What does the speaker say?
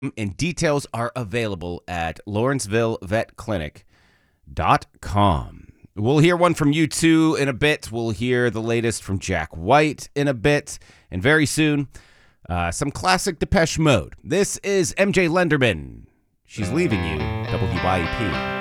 and details are available at lawrencevillevetclinic.com. We'll hear one from U2 in a bit. We'll hear the latest from Jack White in a bit. And very soon, some classic Depeche Mode. This is MJ Lenderman. She's leaving you, WYEP.